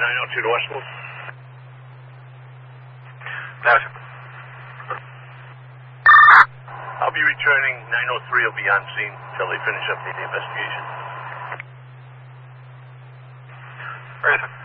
902 to Westwood. Gotcha. I'll be returning. 903 will be on scene until they finish up the investigation. Where is it?